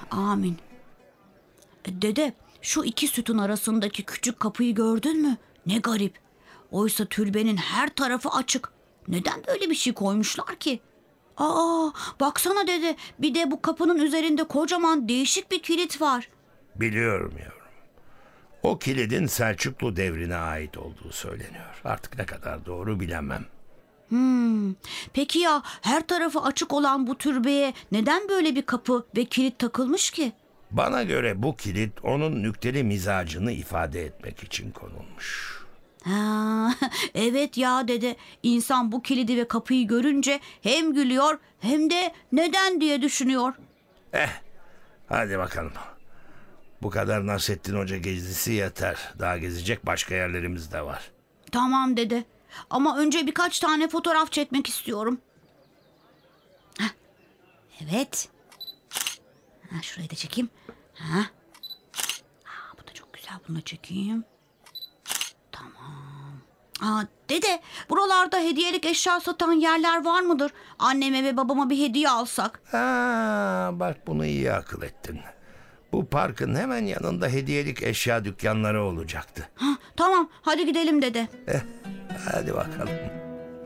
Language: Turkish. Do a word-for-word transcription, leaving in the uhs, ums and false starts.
Amin. E, Dede, şu iki sütun arasındaki küçük kapıyı gördün mü? Ne garip. Oysa türbenin her tarafı açık. Neden böyle bir şey koymuşlar ki? Aa, baksana dede, bir de bu kapının üzerinde kocaman değişik bir kilit var. Biliyorum yavrum. O kilidin Selçuklu devrine ait olduğu söyleniyor. Artık ne kadar doğru bilemem. Hmm, peki ya her tarafı açık olan bu türbeye neden böyle bir kapı ve kilit takılmış ki? Bana göre bu kilit onun nükteli mizacını ifade etmek için konulmuş. Ha, evet ya dede, insan bu kilidi ve kapıyı görünce hem gülüyor hem de neden diye düşünüyor. Eh, hadi bakalım. Bu kadar Nasrettin Hoca gezisi yeter. Daha gezecek başka yerlerimiz de var. Tamam dede, ama önce birkaç tane fotoğraf çekmek istiyorum. Heh, evet. Ha, şurayı da çekeyim. Ha. Aa, bu da çok güzel, bunu da çekeyim. Tamam. Aa, dede, buralarda hediyelik eşya satan yerler var mıdır? Anneme ve babama bir hediye alsak. Ha, bak bunu iyi akıl ettin. Bu parkın hemen yanında hediyelik eşya dükkanları olacaktı. Ha, tamam, hadi gidelim dede. Eh, hadi bakalım.